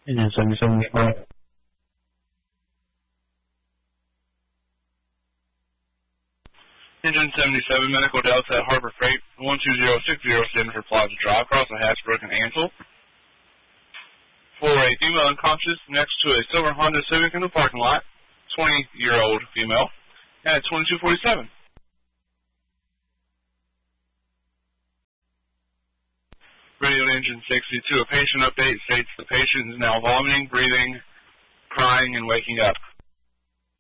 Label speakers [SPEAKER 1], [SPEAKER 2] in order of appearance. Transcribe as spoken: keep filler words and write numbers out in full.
[SPEAKER 1] Engine seventy-seven, five.
[SPEAKER 2] Engine seventy-seven, Medical Delta at Harbor Freight, one two zero six zero, stand for Plaza Drive, across the Hatchbrook and Ansel. For a female unconscious next to a silver Honda Civic in the parking lot, twenty-year-old female, at twenty-two forty-seven. Radio to Engine sixty-two, a patient update states the patient is now vomiting, breathing, crying, and waking up.